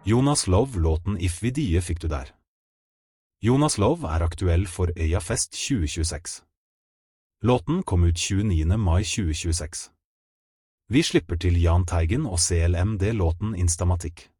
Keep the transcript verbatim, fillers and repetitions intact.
Jonas Love-låten If Vi Die fikk du der. Jonas Love er aktuell for Øyafest tjue tjueseks. Låten kom ut tjueniende mai tjue tjueseks. Vi slipper til Jahn Teigen og C L M D-låten Instamatic.